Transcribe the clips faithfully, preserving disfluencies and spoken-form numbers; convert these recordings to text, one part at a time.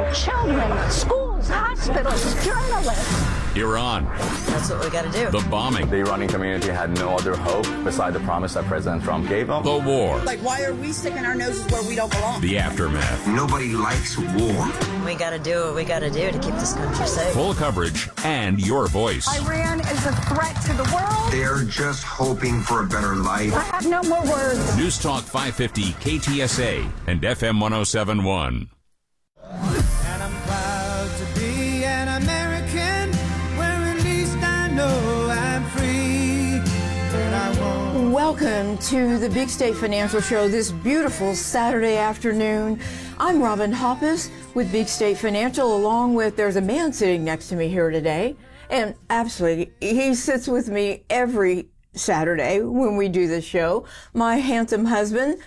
children, schools, hospitals, journalists. Iran. That's what we got to do. The bombing. The Iranian community had no other hope beside the promise that President Trump gave them. The war. Like, why are we sticking our noses where we don't belong? The aftermath. Nobody likes war. We got to do what we got to do to keep this country safe. Full coverage and your voice. Iran is a threat to the world. They're just hoping for a better life. I have no more words. News Talk five fifty K T S A and F M one oh seven point one. And I'm proud to be an American, where at least I know I'm free. And I won't. Welcome to the Big State Financial Show this beautiful Saturday afternoon. I'm Robin Hoppus with Big State Financial, along with, there's a man sitting next to me here today. And absolutely, he sits with me every Saturday when we do this show. My handsome husband,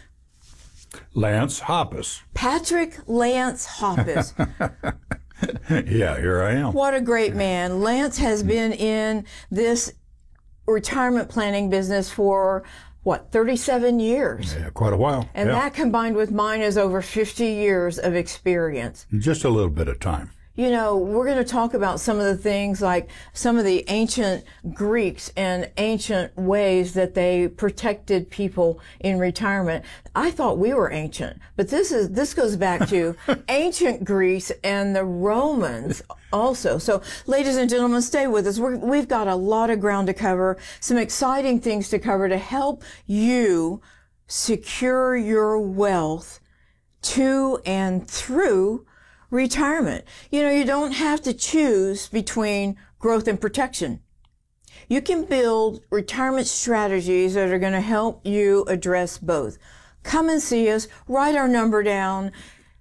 Lance Hoppus. Patrick Lance Hoppus. Yeah, here I am. What a great man. Lance has been in this retirement planning business for, what, thirty-seven years? Yeah, quite a while. And yeah. that combined with mine is over fifty years of experience. Just a little bit of time. You know, we're going to talk about some of the things like some of the ancient Greeks and ancient ways that they protected people in retirement. I thought we were ancient, but this is, this goes back to ancient Greece and the Romans also. So ladies and gentlemen, stay with us. We're, we've got a lot of ground to cover, some exciting things to cover to help you secure your wealth to and through retirement. You know, you don't have to choose between growth and protection. You can build retirement strategies that are going to help you address both. Come and see us. Write our number down,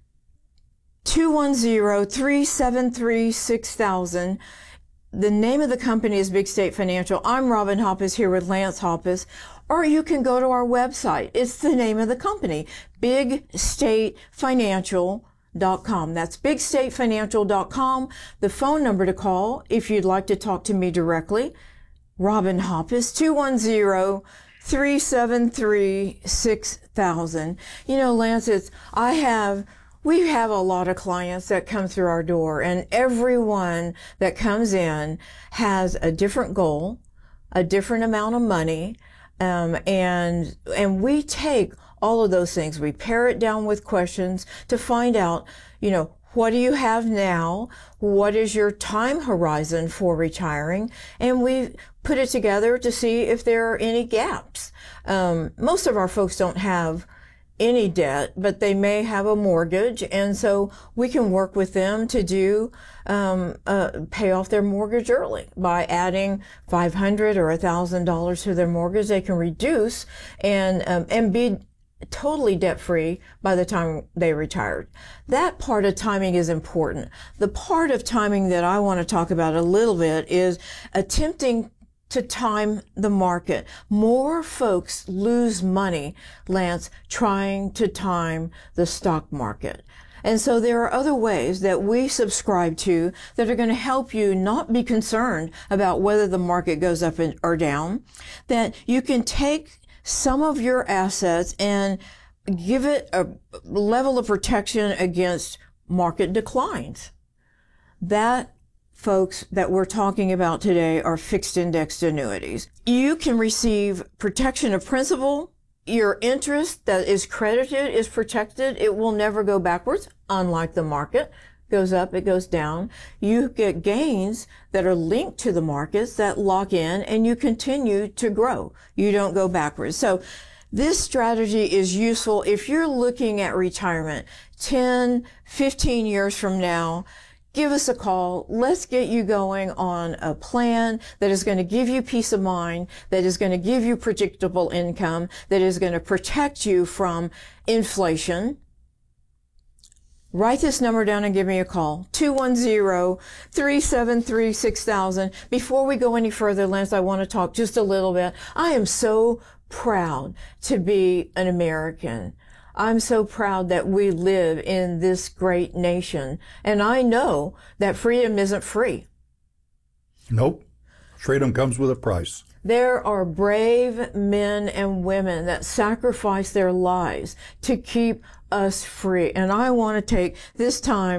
two one zero, three seven three, six thousand. The name of the company is Big State Financial. I'm Robin Hoppus here with Lance Hoppus. Or you can go to our website. It's the name of the company, Big State Financial dot com. That's big state financial dot com. The phone number to call if you'd like to talk to me directly, Robin Hoppus, two one zero, three seven three, six thousand. You know, Lance, it's, I have, we have a lot of clients that come through our door, and everyone that comes in has a different goal, a different amount of money, um, and, and we take all of those things. We pare it down with questions to find out, you know, what do you have now? What is your time horizon for retiring? And we put it together to see if there are any gaps. Um, most of our folks don't have any debt, but they may have a mortgage, and so we can work with them to do um, uh, pay off their mortgage early by adding five hundred dollars or one thousand dollars to their mortgage. They can reduce and um, and be totally debt-free by the time they retired. That part of timing is important. The part of timing that I want to talk about a little bit is attempting to time the market. More folks lose money, Lance, trying to time the stock market. And so there are other ways that we subscribe to that are going to help you not be concerned about whether the market goes up or down, that you can take some of your assets and give it a level of protection against market declines. That, folks, that we're talking about today are fixed indexed annuities. You can receive protection of principal. Your interest that is credited is protected. It will never go backwards, unlike the market. Goes up, it goes down. You get gains that are linked to the markets that lock in, and you continue to grow. You don't go backwards. So this strategy is useful if you're looking at retirement ten, fifteen years from now. Give us a call. Let's get you going on a plan that is going to give you peace of mind, that is going to give you predictable income, that is going to protect you from inflation. Write this number down and give me a call, two one zero, three seven three, six thousand. Before we go any further, Lance, I want to talk just a little bit. I am so proud to be an American. I'm so proud that we live in this great nation. And I know that freedom isn't free. Nope. Freedom comes with a price. There are brave men and women that sacrifice their lives to keep us free. And I want to take this time